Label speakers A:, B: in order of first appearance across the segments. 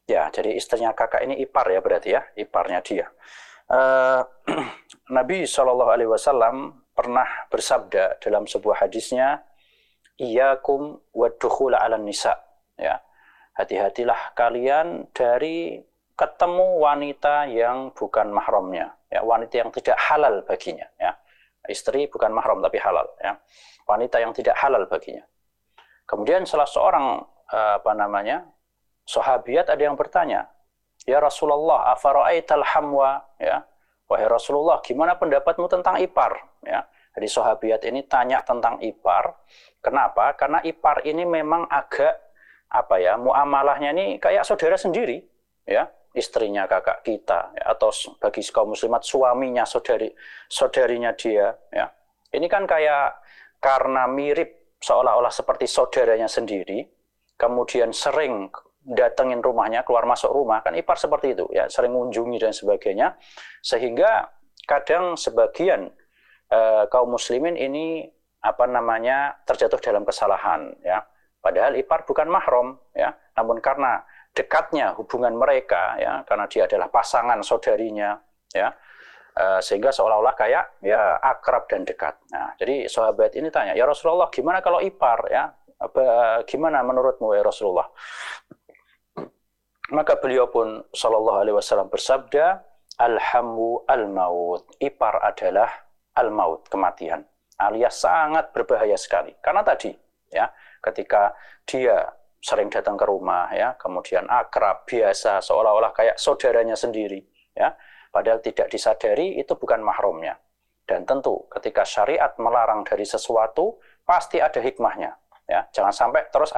A: Ya, jadi istrinya kakak ini ipar ya berarti ya, iparnya dia. Eh, Nabi Shallallahu Alaihi Wasallam pernah bersabda dalam sebuah hadisnya, "Iyyakum waddukhula 'alan nisa." Ya, hati-hatilah kalian dari ketemu wanita yang bukan mahramnya, ya, wanita yang tidak halal baginya. Ya, istri bukan mahram tapi halal. Ya, wanita yang tidak halal baginya. Kemudian salah seorang apa namanya sahabiat ada yang bertanya, ya Rasulullah, afara'aital hamwa, ya, wahai Rasulullah, gimana pendapatmu tentang ipar? Ya, jadi sahabiat ini tanya tentang ipar. Kenapa? Karena ipar ini memang agak apa ya, muamalahnya ini kayak saudara sendiri, ya, istrinya kakak kita, ya, atau bagi kaum muslimat suaminya saudarinya dia, ya. Ini kan kayak karena mirip seolah-olah seperti saudaranya sendiri, kemudian sering datengin rumahnya, keluar masuk rumah, kan ipar seperti itu, ya, sering mengunjungi dan sebagainya, sehingga kadang sebagian kaum muslimin ini apa namanya terjatuh dalam kesalahan, ya. Padahal ipar bukan mahram, ya, namun karena dekatnya hubungan mereka, ya, karena dia adalah pasangan saudarinya, ya, sehingga seolah-olah kayak ya akrab dan dekat. Nah, jadi sahabat ini tanya, ya Rasulullah, gimana kalau ipar, ya? Gimana menurutmu ya Rasulullah? Maka beliau pun Shallallahu Alaihi Wasallam bersabda, Alhamu al-maut, ipar adalah al-maut, kematian, alias sangat berbahaya sekali. Karena tadi, ya, ketika dia sering datang ke rumah, ya, kemudian akrab, biasa, seolah-olah kayak saudaranya sendiri, ya, padahal tidak disadari itu bukan mahramnya. Dan tentu ketika syariat melarang dari sesuatu, pasti ada hikmahnya, ya. Jangan sampai terus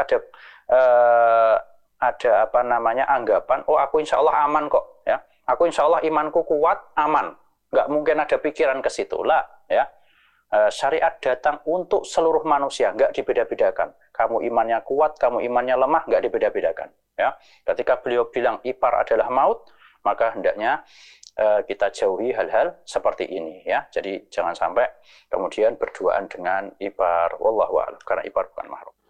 A: ada apa namanya anggapan, oh aku insya Allah aman kok, ya, aku insya Allah imanku kuat, aman, nggak mungkin ada pikiran ke situ lah, ya. Syariat datang untuk seluruh manusia, nggak dibeda-bedakan. Kamu imannya kuat, kamu imannya lemah, nggak dibeda-bedakan, ya. Ketika beliau bilang ipar adalah maut, maka hendaknya kita jauhi hal-hal seperti ini, ya. Jadi jangan sampai kemudian berduaan dengan ipar, wallahu a'lam, karena ipar bukan mahram.